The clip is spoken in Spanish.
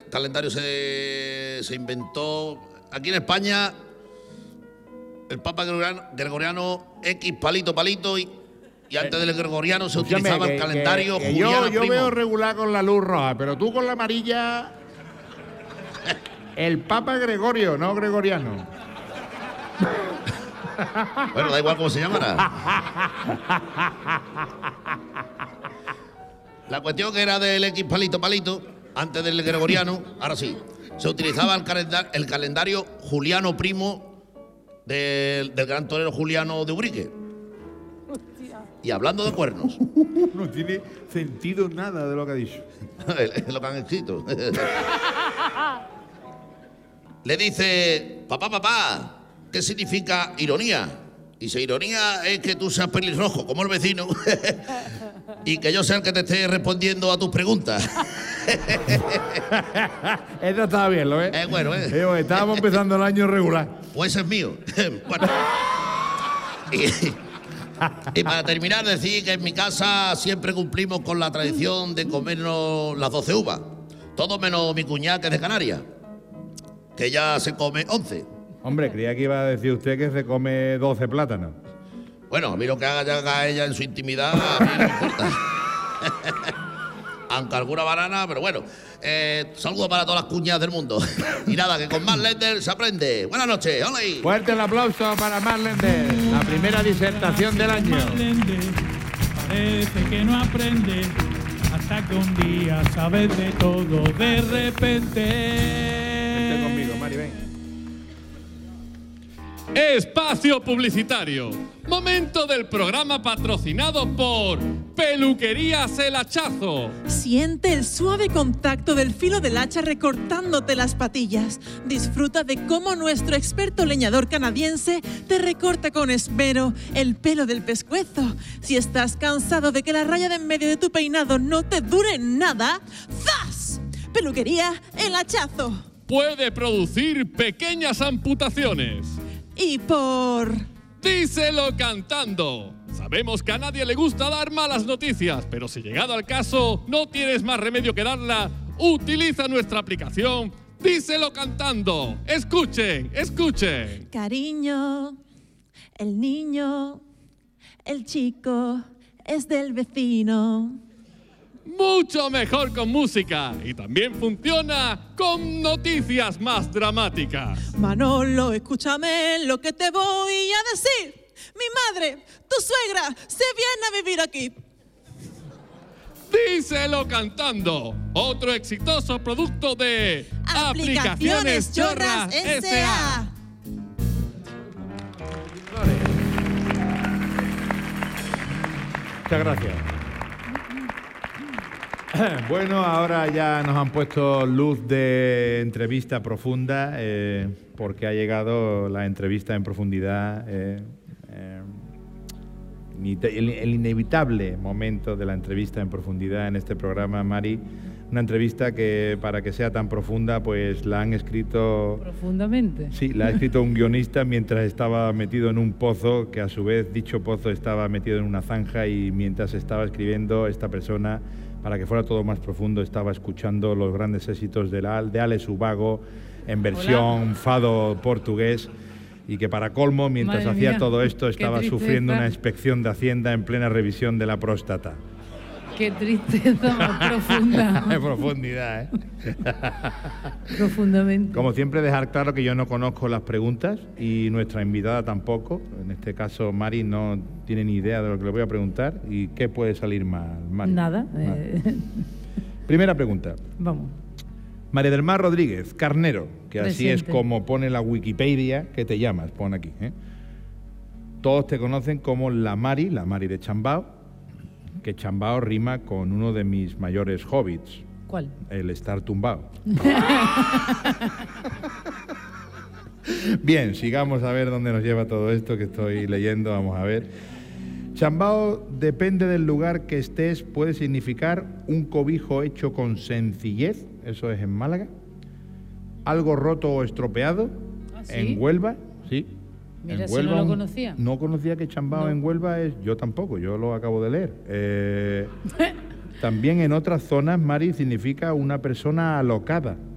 calendario se inventó aquí en España. El Papa Gregoriano X palito y antes del gregoriano se utilizaba el calendario juliano yo primo. veo regular con la luz roja, pero tú con la amarilla. El Papa Gregorio, no Gregoriano. Bueno, da igual cómo se llamará. La cuestión que era del X palito, antes del gregoriano, ahora sí, se utilizaba el calendario juliano primo del gran torero Juliano de Ubrique. Hostia. Y hablando de cuernos. No tiene sentido nada de lo que ha dicho. Es lo que han escrito. Le dice, papá, ¿qué significa ironía? Dice, ironía es que tú seas pelirrojo, como el vecino, y que yo sea el que te esté respondiendo a tus preguntas. Esto estaba bien, ¿lo ves? Bueno, estábamos empezando el año regular. Pues ese es mío. Bueno. Y para terminar, decir que en mi casa siempre cumplimos con la tradición de comernos las 12 uvas. Todo menos mi cuñada, que es de Canarias, que ya se come 11. Hombre, creía que iba a decir usted que se come 12 plátanos. Bueno, a mí lo que haga ella en su intimidad, a mí no me importa. Aunque alguna banana, pero bueno. Saludos para todas las cuñadas del mundo. Y nada, que con Mark Lender se aprende. Buenas noches, hola. Fuerte el aplauso para Mark Lender, la primera disertación del año. Mark Lender parece que no aprende hasta que un día sabes de todo de repente. Vente conmigo, Mari, ven. Espacio publicitario. Momento del programa patrocinado por Peluquerías El Hachazo. Siente el suave contacto del filo del hacha recortándote las patillas. Disfruta de cómo nuestro experto leñador canadiense te recorta con esmero el pelo del pescuezo. Si estás cansado de que la raya de en medio de tu peinado no te dure nada, ¡zas! Peluquería El Hachazo. Puede producir pequeñas amputaciones. Y por... Díselo cantando. Sabemos que a nadie le gusta dar malas noticias, pero si llegado al caso no tienes más remedio que darla, utiliza nuestra aplicación Díselo cantando. Escuchen. Cariño, el niño, el chico es del vecino. Mucho mejor con música y también funciona con noticias más dramáticas. Manolo, escúchame lo que te voy a decir. Mi madre, tu suegra, se viene a vivir aquí. Díselo cantando. Otro exitoso producto de Aplicaciones Chorras S.A. Muchas gracias. Bueno, ahora ya nos han puesto luz de entrevista profunda, porque ha llegado la entrevista en profundidad, el inevitable momento de la entrevista en profundidad en este programa, Mari. Una entrevista que, para que sea tan profunda, pues la han escrito... ¿Profundamente? Sí, la ha escrito un guionista mientras estaba metido en un pozo, que a su vez dicho pozo estaba metido en una zanja, y mientras estaba escribiendo esta persona, para que fuera todo más profundo, estaba escuchando los grandes éxitos de Alex Ubago en versión fado portugués, y que para colmo, mientras Madre hacía mía, todo esto, estaba tristeza. sufriendo una inspección de Hacienda en plena revisión de la próstata. Qué tristeza más profunda. En profundidad, ¿eh? Profundamente. Como siempre, dejar claro que yo no conozco las preguntas y nuestra invitada tampoco. En este caso, Mari no tiene ni idea de lo que le voy a preguntar. ¿Y qué puede salir mal, Mari? Nada. Primera pregunta. Vamos. María del Mar Rodríguez, Carnero, que así Presente. es como pone la Wikipedia, que te llamas, pone aquí, ¿eh? Todos te conocen como la Mari de Chambao, que Chambao rima con uno de mis mayores hobbits. ¿Cuál? El estar tumbado. Bien, sigamos a ver dónde nos lleva todo esto que estoy leyendo. Vamos a ver. Chambao, depende del lugar que estés, puede significar un cobijo hecho con sencillez, eso es en Málaga. Algo roto o estropeado, ¿Ah, sí? en Huelva, sí. Mira, En si no lo conocía. No conocía que Chambao No. en Huelva es... Yo tampoco, yo lo acabo de leer. También en otras zonas, Mari, significa una persona alocada,